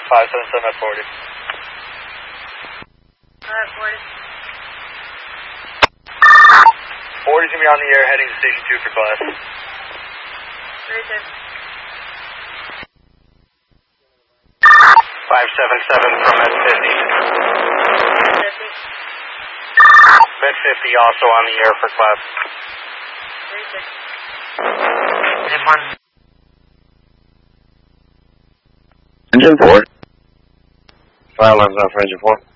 577 at 40. 40's going to be on the air heading to Station 2 for class. 577 from Med 50. Med 50 also on the air for class. 36. Engine 4. Fire lines off Ranger 4.